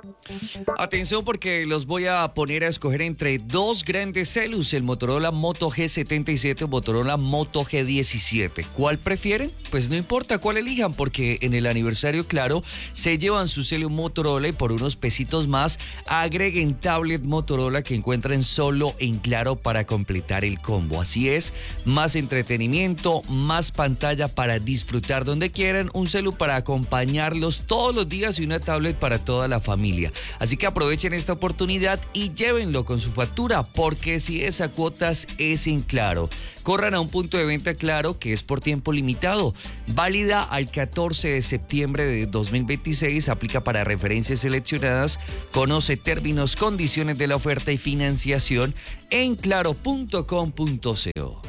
Atención porque los voy a poner a escoger entre dos grandes celus, el Motorola Moto G77 o Motorola Moto G17. ¿Cuál prefieren? Pues no importa cuál elijan porque en el aniversario Claro se llevan su celu Motorola y por unos pesitos más agreguen tablet Motorola que encuentran solo en Claro para completar el combo. Así es, más entretenimiento, más pantalla para disfrutar donde quieran, un celu para acompañarlos todos los días y una tablet para toda la familia. Así que aprovechen esta oportunidad y llévenlo con su factura, porque si es a cuotas es en Claro. Corran a un punto de venta Claro que es por tiempo limitado, válida al 14 de septiembre de 2026, aplica para referencias seleccionadas, conoce términos, condiciones de la oferta y financiación en claro.com.co.